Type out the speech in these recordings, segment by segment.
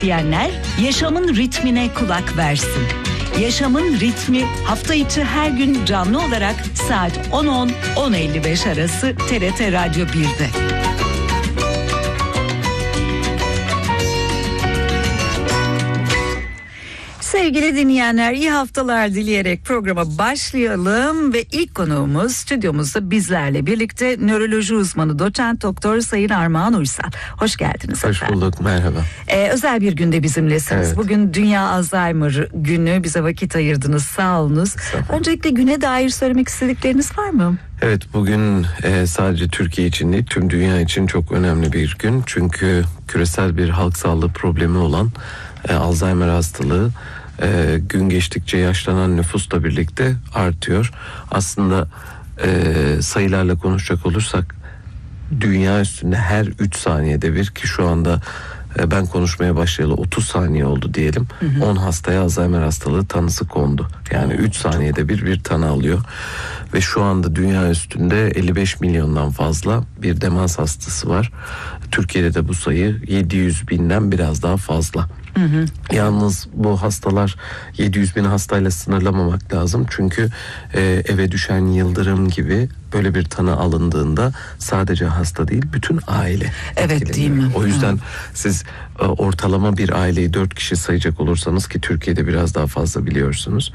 diyenler yaşamın ritmine kulak versin. Yaşamın ritmi hafta içi her gün canlı olarak saat 10.10-10.55 arası TRT Radyo 1'de. Sevgili dinleyenler, iyi haftalar dileyerek programa başlayalım ve ilk konuğumuz stüdyomuzda bizlerle birlikte nöroloji uzmanı doçent doktor Sayın Armağan Uysal. Hoş geldiniz Hoş efendim. bulduk, merhaba. Özel bir günde bizimlesiniz. Evet. Bugün Dünya Alzheimer Günü, bize vakit ayırdınız, sağ olunuz. Öncelikle güne dair söylemek istedikleriniz var mı? Evet, bugün sadece Türkiye için değil, tüm dünya için çok önemli bir gün. Çünkü küresel bir halk sağlığı problemi olan Alzheimer hastalığı gün geçtikçe yaşlanan nüfusla birlikte artıyor. Aslında sayılarla konuşacak olursak dünya üstünde her 3 saniyede bir, ki şu anda ben konuşmaya başlayalı 30 saniye oldu diyelim, 10 hastaya Alzheimer hastalığı tanısı kondu. Yani 3 saniyede bir tanı alıyor. Ve şu anda dünya üstünde 55 milyondan fazla bir demans hastası var. Türkiye'de de bu sayı 700 binden biraz daha fazla. Yalnız bu hastalar 700 bin hastayla sınırlamamak lazım. Çünkü eve düşen yıldırım gibi böyle bir tanı alındığında sadece hasta değil, bütün aile Evet, değil mi? O yüzden siz ortalama bir aileyi 4 kişi sayacak olursanız, ki Türkiye'de biraz daha fazla biliyorsunuz,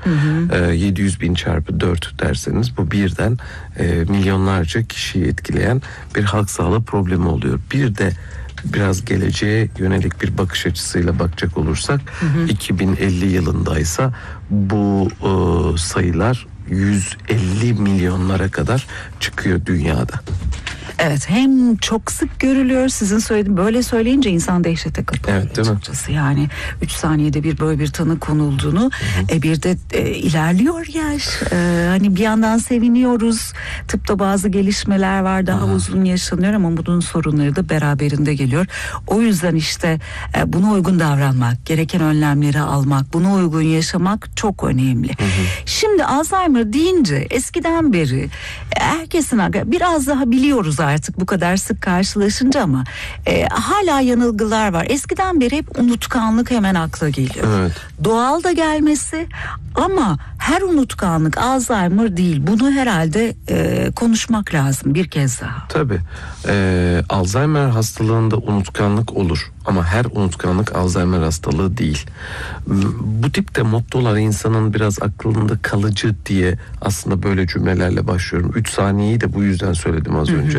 700 bin çarpı 4 derseniz bu birden milyonlarca kişiyi etkileyen bir halk sağlığı problemi oluyor. Bir de biraz geleceğe yönelik bir bakış açısıyla bakacak olursak 2050 yılındaysa bu sayılar 150 milyonlara kadar çıkıyor dünyada. Evet, hem çok sık görülüyor, sizin söylediğiniz, böyle söyleyince insan dehşete kapılıyor. Evet, değil mi? Açıkçası. Yani 3 saniyede bir böyle bir tanı konulduğunu, bir de ilerliyor yaş. Hani bir yandan seviniyoruz, tıpta bazı gelişmeler var, daha uzun yaşanıyor ama bunun sorunları da beraberinde geliyor. O yüzden işte buna uygun davranmak, gereken önlemleri almak, buna uygun yaşamak çok önemli. Şimdi Alzheimer deyince eskiden beri herkesin biraz daha biliyoruz artık bu kadar sık karşılaşınca, ama hala yanılgılar var. Eskiden beri hep unutkanlık hemen akla geliyor. Evet. Doğal da gelmesi, ama her unutkanlık Alzheimer değil. Bunu herhalde konuşmak lazım bir kez daha. Tabii. Alzheimer hastalığında unutkanlık olur. Ama her unutkanlık Alzheimer hastalığı değil. Bu tipte mottolar insanın biraz aklında kalıcı diye aslında böyle cümlelerle başlıyorum. 3 saniyeyi de bu yüzden söyledim az önce.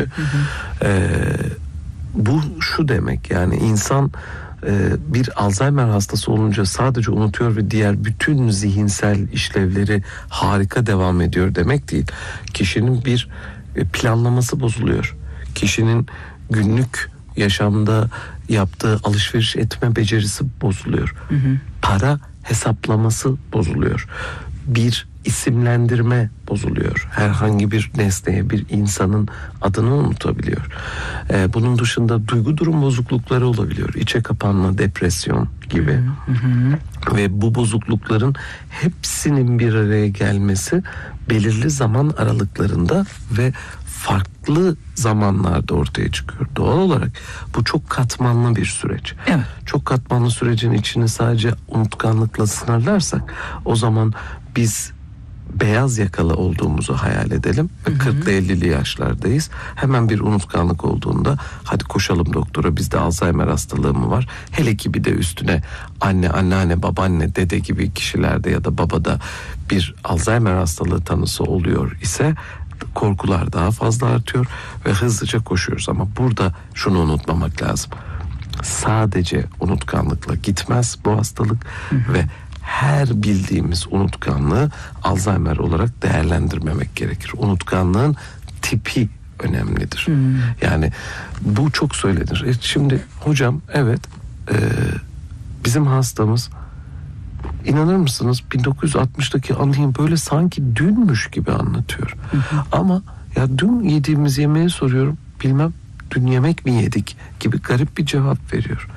Bu şu demek, yani insan bir Alzheimer hastası olunca sadece unutuyor ve diğer bütün zihinsel işlevleri harika devam ediyor demek değil. Kişinin bir planlaması bozuluyor. Kişinin günlük yaşamda yaptığı alışveriş etme becerisi bozuluyor. Para hesaplaması bozuluyor. Bir isimlendirme bozuluyor. Herhangi bir nesneye, bir insanın adını unutabiliyor. Bunun dışında duygu durum bozuklukları olabiliyor. İçe kapanma, depresyon gibi. Ve bu bozuklukların hepsinin bir araya gelmesi belirli zaman aralıklarında ve farklı zamanlarda ortaya çıkıyor. Doğal olarak bu çok katmanlı bir süreç. Evet. Çok katmanlı sürecin içini sadece unutkanlıkla sınırlarsak, o zaman biz beyaz yakalı olduğumuzu hayal edelim. 40'lı 50'li yaşlardayız. Hemen bir unutkanlık olduğunda hadi koşalım doktora, bizde Alzheimer hastalığı mı var? Hele ki bir de üstüne anne, anneanne, babaanne, dede gibi kişilerde ya da babada bir Alzheimer hastalığı tanısı oluyor ise korkular daha fazla artıyor ve hızlıca koşuyoruz. Ama burada şunu unutmamak lazım. Sadece unutkanlıkla gitmez bu hastalık ve her bildiğimiz unutkanlığı Alzheimer olarak değerlendirmemek gerekir. Unutkanlığın tipi önemlidir. Yani bu çok söylenir. Şimdi hocam, evet, bizim hastamız, İnanır mısınız, 1960'daki anıyı böyle sanki dünmüş gibi anlatıyor. Ama ya dün yediğimiz yemeği soruyorum, bilmem dün yemek mi yedik gibi garip bir cevap veriyor.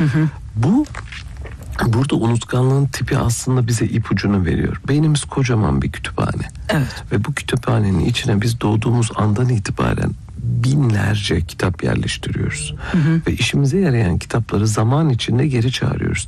Burada unutkanlığın tipi aslında bize ipucunu veriyor. Beynimiz kocaman bir kütüphane. Evet. Ve bu kütüphanenin içine biz doğduğumuz andan itibaren binlerce kitap yerleştiriyoruz. Ve işimize yarayan kitapları zaman içinde geri çağırıyoruz.